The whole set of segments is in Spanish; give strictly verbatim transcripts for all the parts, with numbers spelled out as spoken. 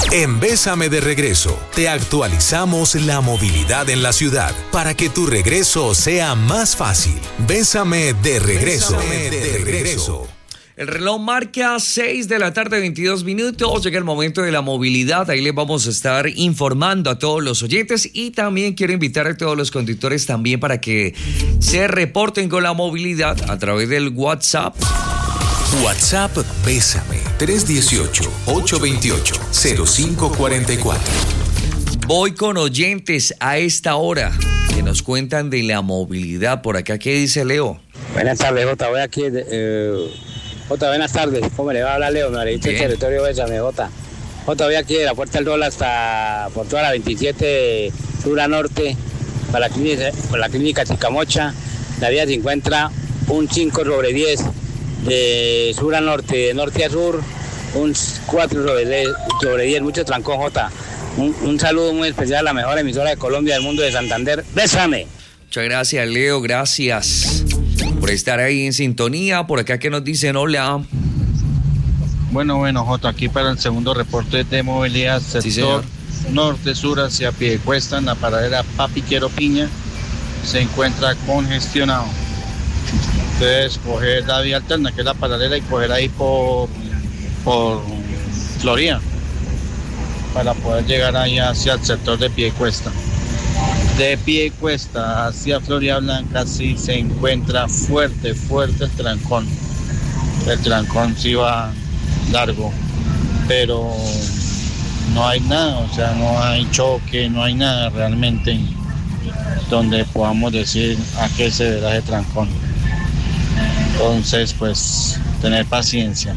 En Bésame de Regreso, te actualizamos la movilidad en la ciudad para que tu regreso sea más fácil. Bésame de Regreso. Bésame de Regreso. El reloj marca seis de la tarde, veintidós minutos. Llega el momento de la movilidad. Ahí les vamos a estar informando a todos los oyentes. Y también quiero invitar a todos los conductores también para que se reporten con la movilidad a través del WhatsApp. WhatsApp Bésame tres uno ocho, ocho dos ocho, cero cinco cuatro cuatro. Voy con oyentes a esta hora que nos cuentan de la movilidad. Por acá, ¿qué dice Leo? Buenas tardes, Jota. Voy aquí... Eh... Jota, buenas tardes. ¿Cómo le va a hablar Leo? Me ha dicho el territorio Bésame, Jota. Jota, voy aquí de la Puerta del Dol hasta por toda la veintisiete sur a norte, para la clínica, para la clínica Chicamocha. La vía se encuentra un cinco sobre diez de sur a norte, de norte a sur, un cuatro sobre diez. Mucho trancón, Jota. Un, un saludo muy especial a la mejor emisora de Colombia del mundo de Santander. ¡Bésame! Muchas gracias, Leo. Gracias por estar ahí en sintonía. Por acá que nos dicen hola. Bueno, bueno, Jota, aquí para el segundo reporte de movilidad, sector sí, norte-sur hacia Piedecuesta, en la paradera Papiquero Piña, se encuentra congestionado. Entonces, coger la vía alterna, que es la paradera, y coger ahí por, por Florida, para poder llegar ahí hacia el sector de Piedecuesta. De Piedecuesta hacia Florida Blanca sí se encuentra fuerte, fuerte el trancón. El trancón sí va largo, pero no hay nada, o sea, no hay choque, no hay nada realmente donde podamos decir a qué se deberá ese trancón. Entonces, pues, tener paciencia.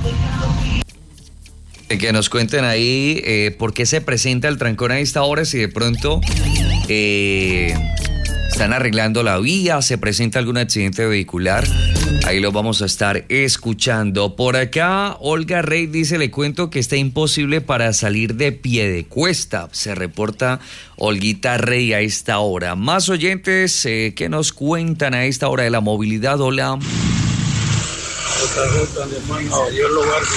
Que nos cuenten ahí eh, por qué se presenta el trancón a esta hora, si de pronto eh, están arreglando la vía, se presenta algún accidente vehicular. Ahí lo vamos a estar escuchando. Por acá, Olga Rey dice, le cuento que está imposible para salir de Piedecuesta. Se reporta Olguita Rey a esta hora. Más oyentes eh, que nos cuentan a esta hora de la movilidad. Hola. Jota, Jota, mi hermano, Dios lo guarde.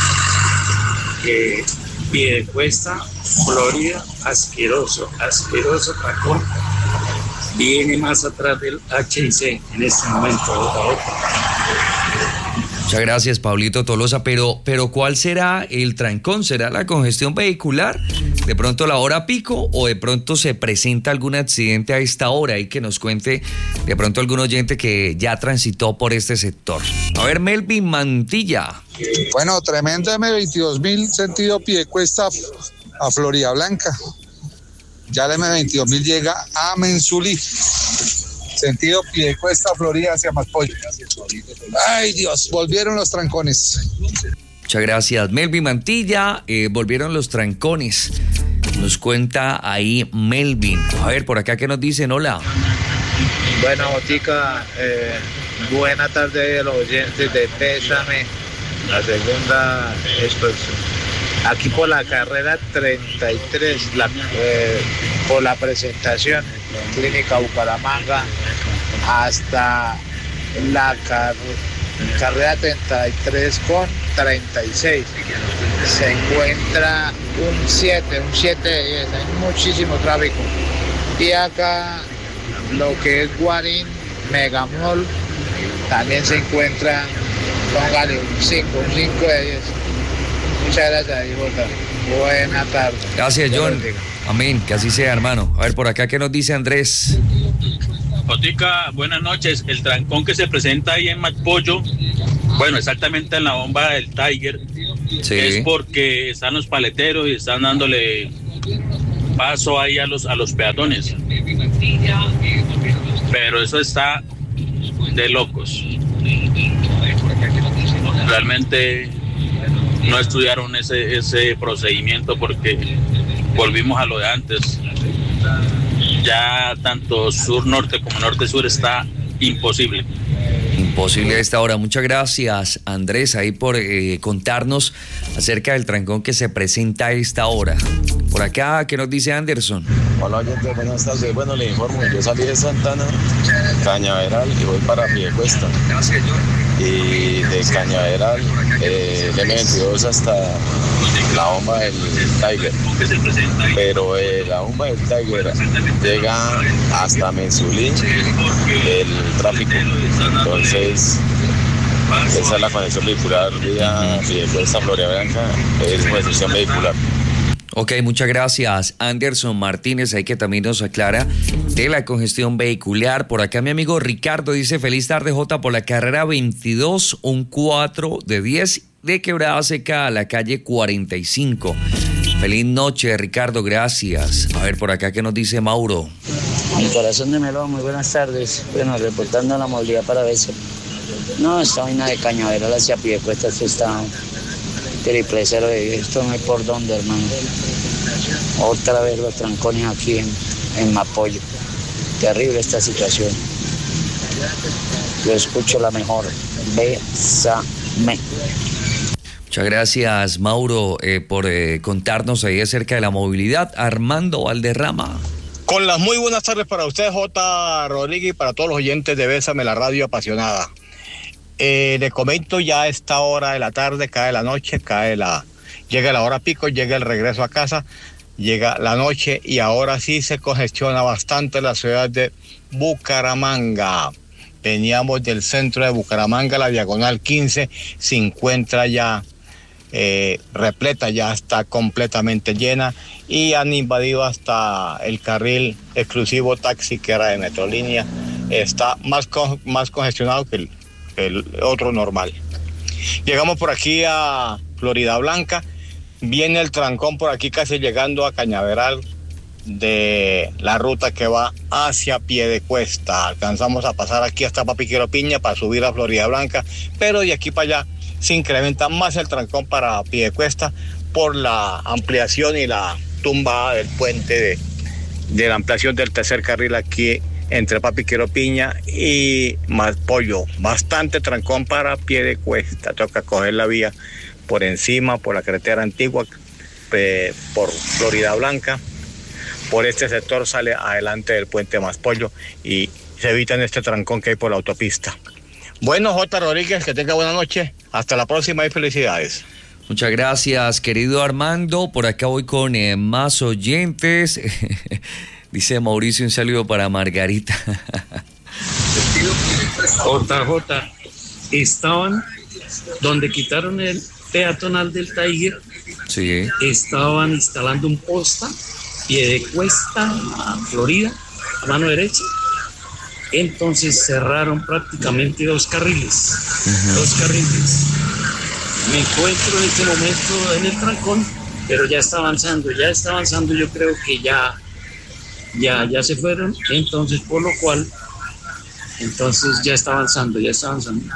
Que Piedecuesta, Florida, asqueroso, asqueroso trancón. Viene más atrás del H I C en este momento. Muchas gracias, Pablito Tolosa, pero, pero ¿cuál será el trancón? ¿Será la congestión vehicular? ¿De pronto la hora pico o de pronto se presenta algún accidente a esta hora? Y que nos cuente de pronto algún oyente que ya transitó por este sector. A ver, Melvin Mantilla. Bueno, tremendo eme veintidós mil sentido Piedecuesta a Florida Blanca. Ya el eme veintidós mil llega a Mensulí. Sentido Piedecuesta, Florida hacia Maspollo. Ay, Dios, volvieron los trancones. Muchas gracias, Melvin Mantilla. Eh, volvieron los trancones. Nos cuenta ahí Melvin. A ver, por acá que nos dicen, hola. Bueno, Botica, eh, buena tarde a los oyentes de Bésame. La segunda, esto es aquí por la carrera treinta y tres, la, eh, por la presentación, Clínica Bucaramanga, hasta la car- carrera treinta y tres con treinta y seis. Se encuentra un siete, un siete de diez, hay muchísimo tráfico. Y acá lo que es Guarín, Megamall, también se encuentra, póngale un cinco, un cinco de diez. Muchas gracias, Jota. Buena tarde. Gracias, John. Amén, que así sea, hermano. A ver, por acá, ¿qué nos dice Andrés? Jotica, buenas noches. El trancón que se presenta ahí en Maspollo, bueno, exactamente en la bomba del Tiger, sí, es porque están los paleteros y están dándole paso ahí a los, a los peatones. Pero eso está de locos. Realmente no estudiaron ese, ese procedimiento porque volvimos a lo de antes. Ya tanto sur-norte como norte-sur está imposible. Imposible a esta hora. Muchas gracias, Andrés, ahí por eh, contarnos acerca del trancón que se presenta a esta hora. Por acá, ¿qué nos dice Anderson? Hola, oyente, buenas tardes. Bueno, le informo, yo salí de Santana, Cañaveral, y voy para Piedecuesta. Y de Cañaveral eh, el eme veintidós hasta la bomba del Tiger, pero eh, la bomba del Tiger llega hasta Mensulí, el tráfico. Entonces, esa es la conexión vehicular vía Piedecuesta, Florida Blanca, es conexión vehicular. Ok, muchas gracias. Anderson Martínez, ahí que también nos aclara de la congestión vehicular. Por acá mi amigo Ricardo dice, feliz tarde J, por la carrera veintidós, un cuatro de diez de Quebrada Seca a la calle cuarenta y cinco. Feliz noche, Ricardo, gracias. A ver, por acá, ¿qué nos dice Mauro? Mi corazón de melón, muy buenas tardes. Bueno, reportando la movilidad para B C. No, esta vaina de Cañaveral hacia Piedecuesta, esto está triple cero, esto no hay por dónde, hermano. Otra vez los trancones aquí en, en Mapollo. Terrible esta situación. Yo escucho la mejor. Bésame. Muchas gracias, Mauro, eh, por eh, contarnos ahí acerca de la movilidad. Armando Valderrama. Con las muy buenas tardes para usted, J. Rodríguez, y para todos los oyentes de Bésame, la radio apasionada. Eh, le comento, ya a esta hora de la tarde, cae la noche, cae la, llega la hora pico, llega el regreso a casa, llega la noche y ahora sí se congestiona bastante la ciudad de Bucaramanga. Veníamos del centro de Bucaramanga, la diagonal quince se encuentra ya eh, repleta, ya está completamente llena y han invadido hasta el carril exclusivo taxi que era de Metrolínea. Está más, con, más congestionado que el el otro normal. Llegamos por aquí a Florida Blanca, viene el trancón por aquí casi llegando a Cañaveral de la ruta que va hacia Piedecuesta. Alcanzamos a pasar aquí hasta Papiquero Piña para subir a Florida Blanca, pero de aquí para allá se incrementa más el trancón para Piedecuesta por la ampliación y la tumbada del puente de, de la ampliación del tercer carril aquí entre Papiquero Piña y Mapollo. Bastante trancón para Piedecuesta. Toca coger la vía por encima, por la carretera antigua, eh, por Florida Blanca. Por este sector sale adelante del puente Mapollo y se evitan este trancón que hay por la autopista. Bueno, J. Rodríguez, que tenga buena noche. Hasta la próxima y felicidades. Muchas gracias, querido Armando. Por acá voy con eh, más oyentes. Dice Mauricio, un saludo para Margarita. J J, estaban donde quitaron el peatonal del Tiger, sí. Estaban instalando un posta, Piedecuesta, a Florida, a mano derecha. Entonces cerraron prácticamente dos carriles, uh-huh. dos carriles. Me encuentro en este momento en el trancón, pero ya está avanzando, ya está avanzando, yo creo que ya... Ya, ya se fueron, entonces por lo cual, entonces ya está avanzando, ya está avanzando.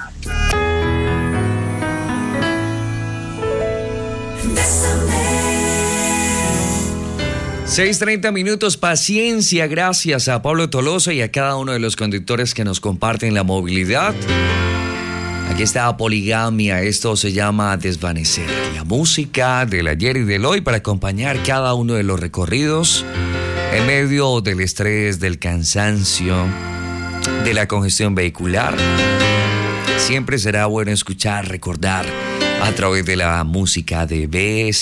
seis treinta minutos, paciencia, gracias a Pablo Tolosa y a cada uno de los conductores que nos comparten la movilidad. Aquí está Poligamia, esto se llama Desvanecer, la música del ayer y del hoy para acompañar cada uno de los recorridos. En medio del estrés, del cansancio, de la congestión vehicular, siempre será bueno escuchar, recordar a través de la música de B S.